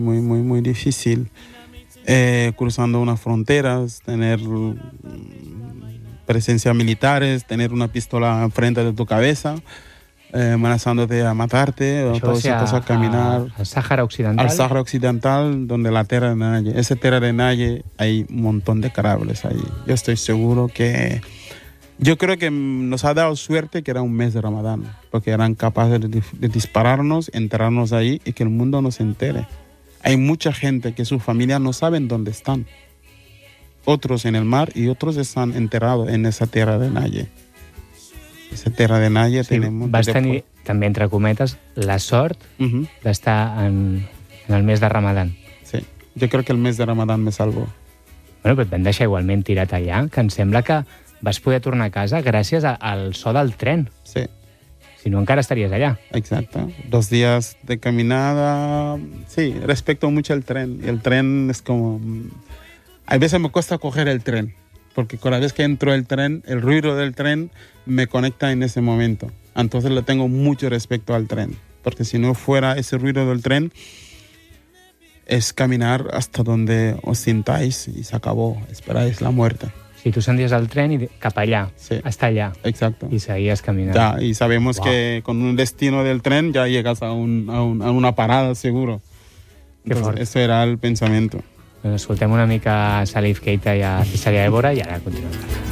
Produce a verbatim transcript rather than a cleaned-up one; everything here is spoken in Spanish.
Muy, muy, muy difícil. Eh, cruzando unas fronteras, tener presencia militares, tener una pistola enfrente de tu cabeza, eh, amenazándote a matarte, o todo eso, a, a caminar al Sáhara Occidental. Al Sáhara Occidental, donde la tierra de nadie. Esa tierra de nadie hay un montón de cadáveres ahí. Yo estoy seguro que... Yo creo que nos ha dado suerte que era un mes de Ramadán, porque eran capaces de, de dispararnos, enterrarnos ahí y que el mundo no se entere. Hay mucha gente que sus familias no saben dónde están. Otros en el mar y otros están enterrados en esa tierra de nadie. Esa tierra de nadie sí, tenemos... Vas tenir, també, entre cometes, la sort uh-huh. d'estar en, en el mes de Ramadán. Sí, jo crec que el mes de Ramadán me salvó. Bueno, però et van deixar igualment tirat allà, que em sembla que vas poder tornar a casa gràcies a, al so del tren. Sí. Si no, encara estaries allá. Exacto. Dos días de caminada. Sí, respeto mucho el tren. El tren es como... A veces me cuesta coger el tren, porque cada vez que entro el tren, el ruido del tren me conecta en ese momento. Entonces le tengo mucho respeto al tren, porque si no fuera ese ruido del tren, es caminar hasta donde os sintáis y se acabó. Esperáis la muerte. Si tú sentías al tren y cap allá, sí. hasta allá. Exacto. Y seguías caminando. Ya, y sabemos wow. que con un destino del tren ya llegas a, un, a, un, a una parada seguro. Entonces, eso era el pensamiento. Bueno, escoltem una mica Salif Keita i a Cesària Évora i ara continuem.